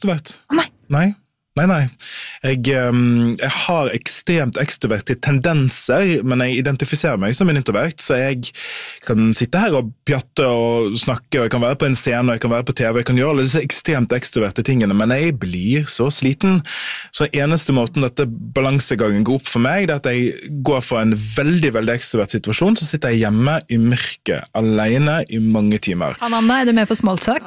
ekstrovert. Nei. Nei. Jeg har ekstremt ekstroverte tendenser, men jeg identifiserer meg som en introvert, så jeg kan sitte her og pjatte og snakke, og jeg kan være på en scene, og jeg kan være på TV, jeg kan gjøre alle disse ekstremt ekstroverte tingene, men jeg blir så sliten. Så eneste måten dette balansegangen går opp for meg, det at jeg går fra en veldig, veldig ekstrovert situasjon, så sitter jeg hjemme i mørket, alene i mange timer. Anna, er du med på smalltalk?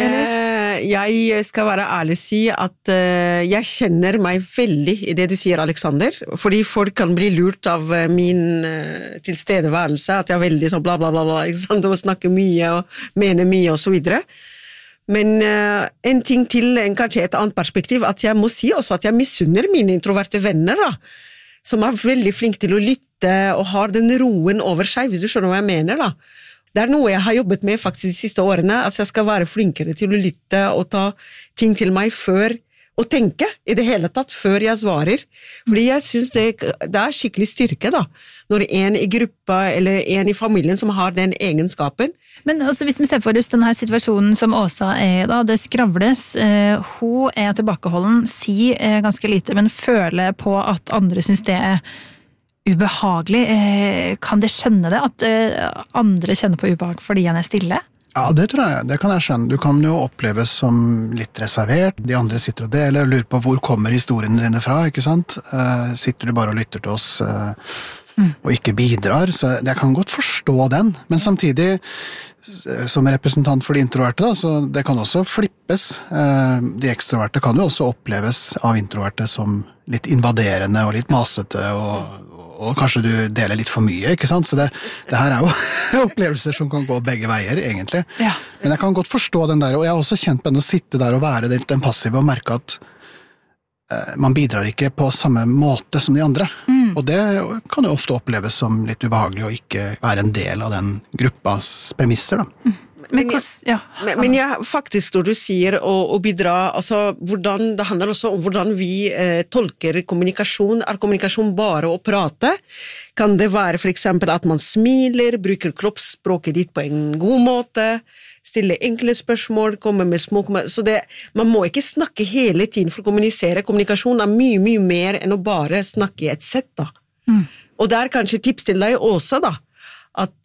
Jeg skal være ærlig og si at jeg kjenner meg veldig i det du sier, Alexander, fordi folk kan bli lurt av min tilstedeværelse, at jeg er veldig sånn bla bla bla, ikke sant? Og snakker mye og mener mye og så videre. Men en ting til, kanskje et annet perspektiv, at jeg må si også at jeg misunner mine introverte venner, da, som er veldig flinke til å lytte og har den roen over seg, hvis du skjønner hva jeg mener da. Det noe jeg har jobbet med faktisk de siste årene, at jeg skal være flinkere til å lytte og ta ting til meg før, og tenke i det hele tatt før jeg svarer. Fordi jeg synes det skikkelig styrke da, når en i gruppa eller en i familien som har den egenskapen. Men altså, hvis vi ser for oss denne situasjonen som Åsa da, det skravles, hun tilbakeholden, sier ganske lite, men føler på at andre synes det ubehagelig. Kan det skjønne det, at andre kjenner på ubehag fordi han stille? Ja, det tror jeg. Det kan jeg skjønne. Du kan jo oppleves som litt reservert. De andre sitter og deler og lurer på hvor kommer historiene dine fra, ikke sant? Sitter du bare og lytter til oss og ikke bidrar? Så jeg kan godt forstå den. Men samtidig, som representant for de introverte, da, så det kan også flippes. De ekstroverte kan jo også oppleves av introverte som litt invaderende og litt masete og kanskje du deler litt for mye, ikke sant? Så det her jo opplevelser som kan gå begge veier, egentlig. Ja. Men jeg kan godt forstå den der, og jeg har også kjent på den å sitte der og være den passive og merke at man bidrar ikke på samme måte som de andre. Og det kan jo ofte oppleves som litt ubehagelig å ikke være en del av den gruppas premisser, da. Men faktisk når du sier å bidra, altså det handler også om hvordan vi tolker kommunikasjon. Kommunikasjon bare å prate? Kan det være for eksempel at man smiler, bruker kroppsspråket ditt på en god måte, stille enkle spørsmål, komme med små så man må ikke snakke hele tiden for å kommunisere. Kommunikasjon mye, mye mer enn å bare snakke i et sett da. Og det kanskje tips til deg også da, at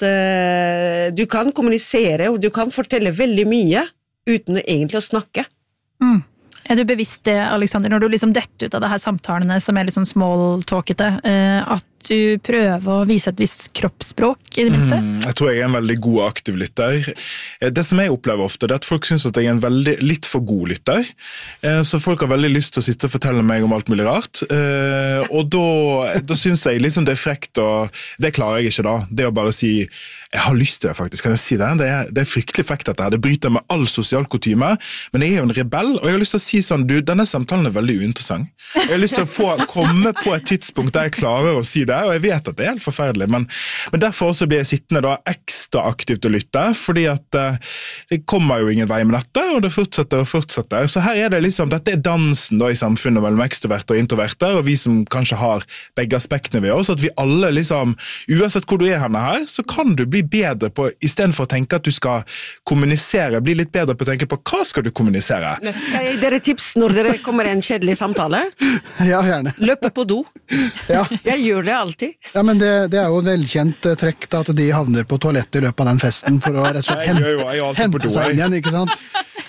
du kan kommunisere og du kan fortelle veldig mye uten egentlig å snakke. Er du bevisst det, Alexander, når du liksom detter ut av det her samtalene som litt sånn small-talkete, at du prøver å vise et visst kroppsspråk i det minste? Jeg tror jeg en veldig god aktiv lytter. Det som jeg opplever ofte, det at folk synes at jeg en litt for god lytter. Så folk har veldig lyst til å sitte og fortelle meg om alt mulig rart. Og da synes jeg liksom det frekt, og det klarer jeg ikke da. Det å bare si, jeg har lyst til det faktisk, kan jeg si det? Det fryktelig frekt dette her. Det bryter med all sosial kutyme, men jeg jo en rebell, og jeg har lyst til å si sånn, denne samtalen veldig uinteressant. Jeg har lyst til å komme på et tidspunkt der jeg klarer å si det, og jeg vet at det helt forferdelig, men derfor også blir jeg sittende da ekstra aktivt å lytte, fordi at det kommer jo ingen vei med dette, og det fortsetter og fortsetter. Så her det liksom, dette dansen da i samfunnet mellom ekstroverte og introverte, og vi som kanskje har begge aspektene ved oss, at vi alle liksom, uansett hvor du henne her, så kan du bli bedre på, i stedet for å tenke at du skal kommunisere, bli litt bedre på å tenke på hva skal du kommunisere? Skal jeg dere tips når dere kommer en kjedelig samtale? Ja, gjerne. Løpe på do. Ja. Jeg gjør det alltid. Ja, men det jo velkjent trekk da, at de havner på toalettet i løpet av den festen for å rett og slett hente seg inn igjen, ikke sant?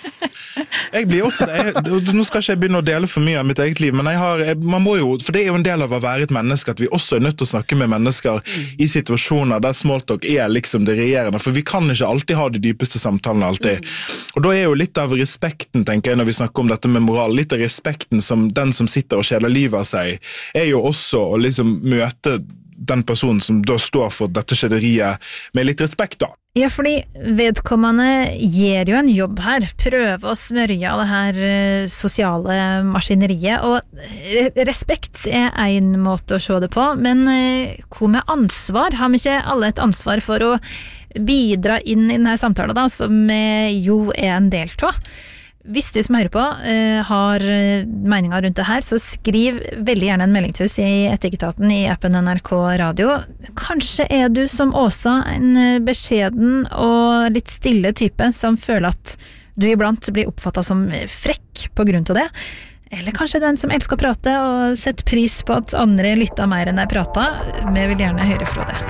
Jeg blir også nå skal ikke jeg begynne å dele for mye av mitt eget liv, men man må jo, for det jo en del av å være et menneske, at vi også nødt til å snakke med mennesker i situasjoner der smalltalk liksom det regjerende, for vi kan ikke alltid ha de dypeste samtalene alltid. Og da jo litt av respekten, tenker jeg, når vi snakker om dette med moral, litt av respekten som den som sitter og kjeder livet av seg, jo også å liksom møte den personen som da står for dette kjederiet med litt respekt da. Ja, fordi vedkommende gjør jo en jobb her, prøver å smørje av det her sosiale maskineriet, og respekt en måte å se det på, men hva med ansvar? Har vi ikke alle et ansvar for å bidra inn i denne samtalen da, som jo en del av? Hvis du som hører på har meninger rundt det her, så skriv veldig gjerne en melding til oss i Etikketaten i appen NRK Radio. Kanskje du som Åsa en beskjeden og litt stille type som føler at du iblant blir oppfattet som frekk på grunn av det, eller kanskje du en som elsker å prate og setter pris på at andre lytter mer enn de prater, vi vil gjerne høre fra det.